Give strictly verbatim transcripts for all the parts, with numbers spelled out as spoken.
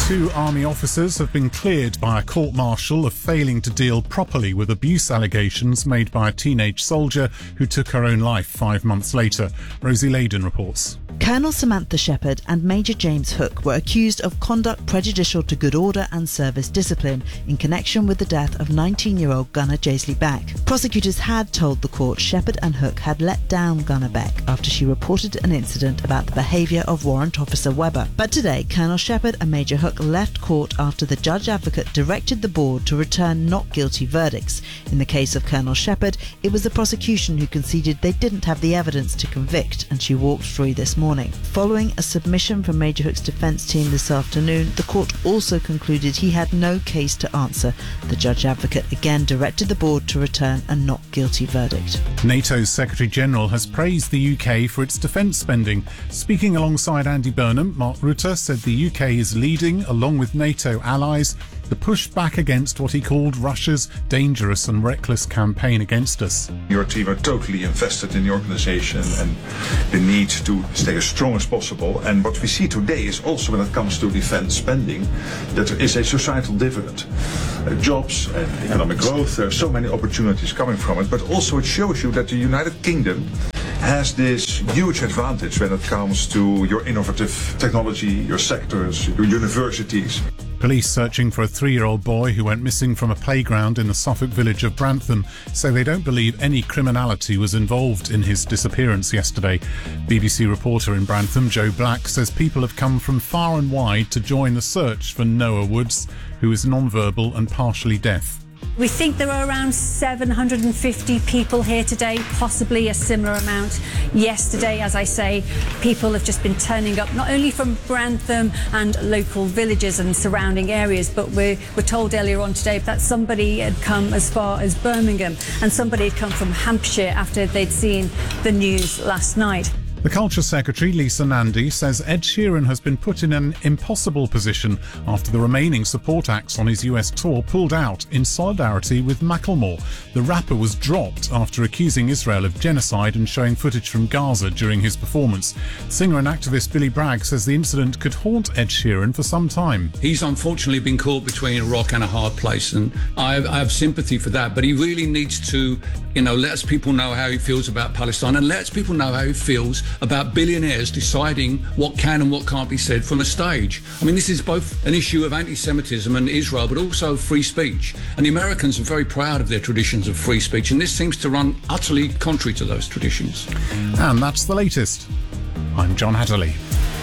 Two army officers have been cleared by a court-martial of failing to deal properly with abuse allegations made by a teenage soldier who took her own life five months later. Rosie Layden reports. Colonel Samantha Shepherd and Major James Hook were accused of conduct prejudicial to good order and service discipline in connection with the death of nineteen-year-old Gunner Jaisley Beck. Prosecutors had told the court Shepherd and Hook had let down Gunner Beck after she reported an incident about the behaviour of Warrant Officer Webber. But today, Colonel Shepherd and Major Hook left court after the Judge Advocate directed the board to return not guilty verdicts. In the case of Colonel Shepherd, it was the prosecution who conceded they didn't have the evidence to convict, and she walked free this morning. Following a submission from Major Hook's defence team this afternoon, the court also concluded he had no case to answer. The Judge Advocate again directed the board to return a not guilty verdict. NATO's Secretary-General has praised the U K for its defence spending. Speaking alongside Andy Burnham, Mark Rutte said the U K is leading, along with NATO allies, the push back against what he called Russia's dangerous and reckless campaign against us. Your team are totally invested in the organisation and the need to stay as strong as possible. And what we see today is also, when it comes to defence spending, that there is a societal dividend. Uh, jobs and economic growth, there are so many opportunities coming from it, but also it shows you that the United Kingdom has this huge advantage when it comes to your innovative technology, your sectors, your universities. Police searching for a three-year-old boy who went missing from a playground in the Suffolk village of Brantham say they don't believe any criminality was involved in his disappearance yesterday. B B C reporter in Brantham, Joe Black, says people have come from far and wide to join the search for Noah Woods, who is non-verbal and partially deaf. We think there are around seven hundred fifty people here today, possibly a similar amount yesterday. As I say, people have just been turning up, not only from Brantham and local villages and surrounding areas, but we were told earlier on today that somebody had come as far as Birmingham and somebody had come from Hampshire after they'd seen the news last night. The Culture Secretary, Lisa Nandy, says Ed Sheeran has been put in an impossible position after the remaining support acts on his U S tour pulled out in solidarity with Macklemore. The rapper was dropped after accusing Israel of genocide and showing footage from Gaza during his performance. Singer and activist Billy Bragg says the incident could haunt Ed Sheeran for some time. He's unfortunately been caught between a rock and a hard place, and I have, I have sympathy for that, but he really needs to, you know, let us people know how he feels about Palestine and let us people know how he feels about billionaires deciding what can and what can't be said from a stage. I mean, this is both an issue of anti-Semitism and Israel, but also free speech. And the Americans are very proud of their traditions of free speech, and this seems to run utterly contrary to those traditions. And that's the latest. I'm John Hatterley.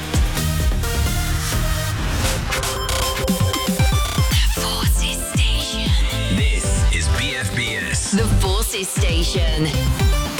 The Forces Station. This is B F B S. The Forces Station.